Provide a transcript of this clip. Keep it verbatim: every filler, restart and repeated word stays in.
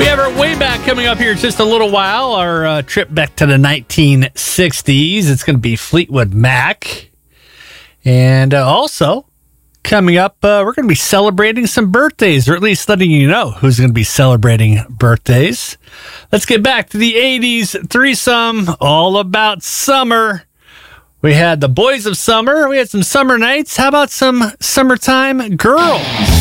We have our way back coming up here in just a little while. Our uh, trip back to the nineteen sixties. It's going to be Fleetwood Mac. And uh, also, coming up, uh, we're going to be celebrating some birthdays, or at least letting you know who's going to be celebrating birthdays. Let's get back to the eighties threesome, all about summer. We had the Boys of Summer. We had some summer nights. How about some summertime girls?